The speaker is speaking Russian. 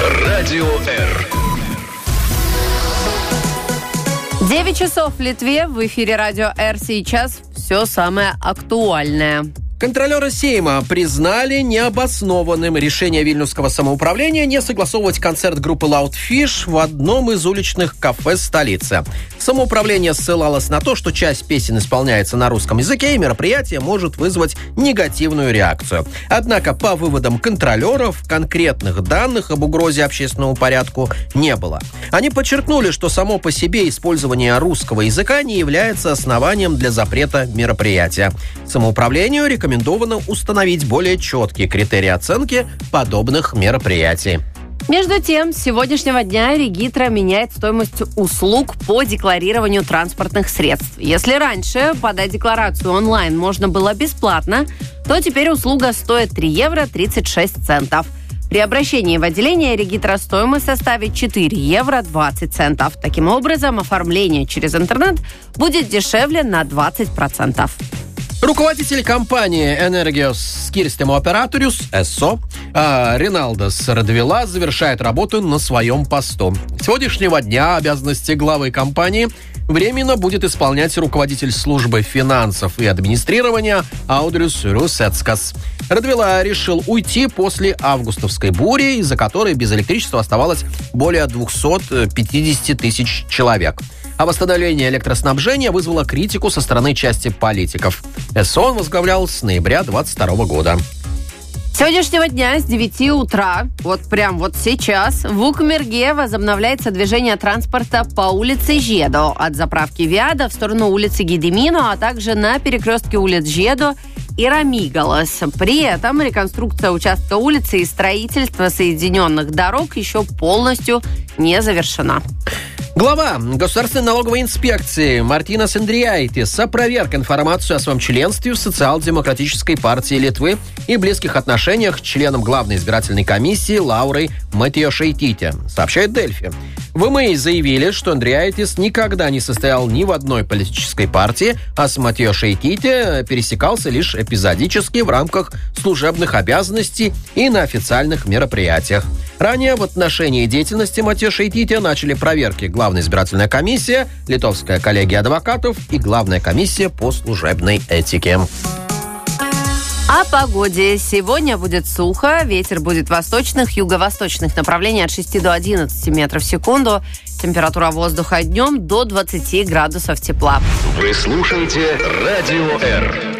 Радио Р. 9 часов в Литве. В эфире Радио Р. Сейчас все самое актуальное. Контролеры Сейма признали необоснованным решение Вильнюсского самоуправления не согласовывать концерт группы Loud Fish в одном из уличных кафе столицы. Самоуправление ссылалось на то, что часть песен исполняется на русском языке, и мероприятие может вызвать негативную реакцию. Однако, по выводам контролеров, конкретных данных об угрозе общественному порядку не было. Они подчеркнули, что само по себе использование русского языка не является основанием для запрета мероприятия. Самоуправлению рекомендовано установить более четкие критерии оценки подобных мероприятий. Между тем, с сегодняшнего дня Регитра меняет стоимость услуг по декларированию транспортных средств. Если раньше подать декларацию онлайн можно было бесплатно, то теперь услуга стоит 3 евро 36 центов. При обращении в отделение Регитра стоимость составит 4 евро 20 центов. Таким образом, оформление через интернет будет дешевле на 20%. Руководитель компании «Энергиос Скирстимо Операториус» ЭСО Риналдос Радвила завершает работу на своем посту. С сегодняшнего дня обязанности главы компании временно будет исполнять руководитель службы финансов и администрирования Аудриус Русецкас. Радвила решил уйти после августовской бури, из-за которой без электричества оставалось более 250 тысяч человек. А восстановление электроснабжения вызвало критику со стороны части политиков. ЭСО он возглавлял с ноября 2022 года. С сегодняшнего дня с 9 утра, прям сейчас, в Укмерге возобновляется движение транспорта по улице Жедо от заправки Виада в сторону улицы Гедемино, а также на перекрестке улиц Жедо и Рамигалас. При этом реконструкция участка улицы и строительство соединенных дорог еще полностью не завершена. Глава Государственной налоговой инспекции Мартинас Андриайтис опроверг информацию о своем членстве в Социал-демократической партии Литвы и близких отношениях с членом Главной избирательной комиссии Лаурой Матиошайтите, сообщает Дельфи. ВМИ заявили, что Андриайтис никогда не состоял ни в одной политической партии, а с Матиошайтите пересекался лишь эпизодически в рамках служебных обязанностей и на официальных мероприятиях. Ранее в отношении деятельности Матиошайтите начали проверки Главная избирательная комиссия, Литовская коллегия адвокатов и Главная комиссия по служебной этике. О погоде. Сегодня будет сухо, ветер будет восточных, юго-восточных направлений от 6 до 11 метров в секунду. Температура воздуха днем до 20 градусов тепла. Вы слушаете Радио Р.